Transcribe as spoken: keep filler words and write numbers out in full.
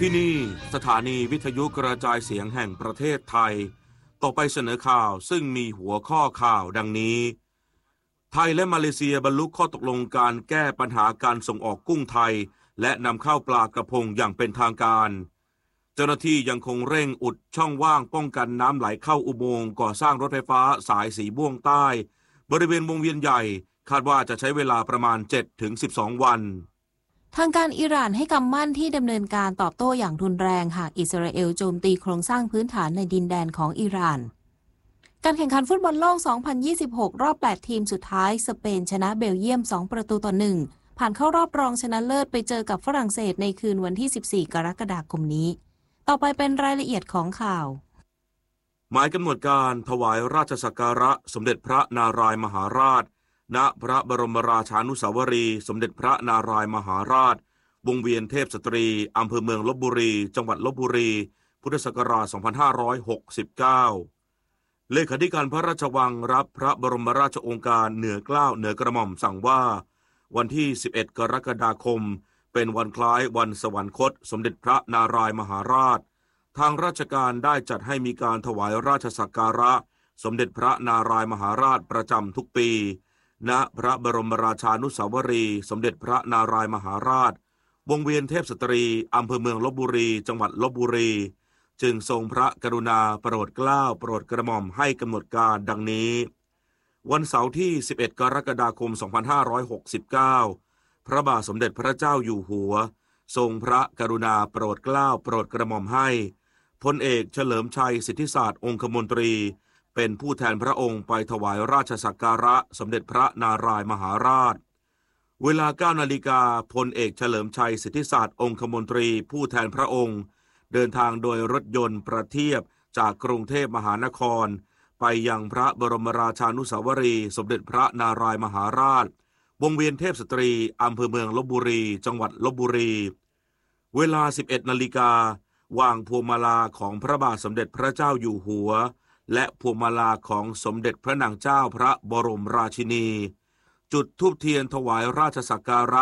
ที่นี่สถานีวิทยุกระจายเสียงแห่งประเทศไทยต่อไปเสนอข่าวซึ่งมีหัวข้อข่าวดังนี้ไทยและมาเลเซียบรรลุข้อตกลงการแก้ปัญหาการส่งออกกุ้งไทยและนำเข้าปลากระพงอย่างเป็นทางการเจ้าหน้าที่ยังคงเร่งอุดช่องว่างป้องกันน้ำไหลเข้าอุโมงค์ก่อสร้างรถไฟฟ้าสายสีม่วงใต้บริเวณวงเวียนใหญ่คาดว่าจะใช้เวลาประมาณ เจ็ดถึงสิบสอง วันทางการอิหร่านให้คำมั่นที่ดำเนินการตอบโต้อย่างรุนแรงหากอิสราเอลโจมตีโครงสร้างพื้นฐานในดินแดนของอิหร่านการแข่งขันฟุตบอลโลก สองพันยี่สิบหก รอบ แปด ทีมสุดท้ายสเปนชนะเบลเยียม สอง ประตูต่อ หนึ่ง ผ่านเข้ารอบรองชนะเลิศไปเจอกับฝรั่งเศสในคืนวันที่ สิบสี่ กรกฎาคมนี้ต่อไปเป็นรายละเอียดของข่าวหมายกำหนดการถวายราชสักการะสมเด็จพระนารายมหาราชณพระบรมราชานุสาวรีย์สมเด็จพระนารายมหาราชวงเวียนเทพสตรีอำเภอเมืองลพบุรีจังหวัดลพบุรีพุทธศักราช สองพันห้าร้อยหกสิบเก้า เลขาธิการพระราชวังรับพระบรมราชโองการเหนือเกล้าเหนือกระหม่อมสั่งว่าวันที่ สิบเอ็ด กรกฎาคมเป็นวันคล้ายวันสวรรคตสมเด็จพระนารายมหาราชทางราชการได้จัดให้มีการถวายราชสักการะสมเด็จพระนารายมหาราชประจำทุกปีณพระบรมราชานุสาวรีย์สมเด็จพระนารายมหาราชวงเวียนเทพสตรีอำเภอเมืองลพบุรีจังหวัดลพบุรีจึงทรงพระกรุณาโปรดเกล้าโปรดกระหม่อมให้กำหนดการดังนี้วันเสาร์ที่ สิบเอ็ด กรกฎาคม สองพันห้าร้อยหกสิบเก้า พระบาทสมเด็จพระเจ้าอยู่หัวทรงพระกรุณาโปรดเกล้าโปรดกระหม่อมให้พลเอกเฉลิมชัยสิทธิศาสตร์องคมนตรีเป็นผู้แทนพระองค์ไปถวายราชสักการะสมเด็จพระนารายมหาราชเวลา เก้า นาฬิกาพลเอกเฉลิมชัยสิทธิศาสตร์องคมนตรีผู้แทนพระองค์เดินทางโดยรถยนต์ประเทียบจากกรุงเทพมหานครไปยังพระบรมราชานุสาวรีย์สมเด็จพระนารายมหาราชวงเวียนเทพสตรีอำเภอเมืองลพบุรีจังหวัดลพบุรีเวลา สิบเอ็ด นาฬิกาวางพวงมาลาของพระบาทสมเด็จพระเจ้าอยู่หัวและพวงมาลาของสมเด็จพระนางเจ้าพระบรมราชินีจุดธูปเทียนถวายราชสักการะ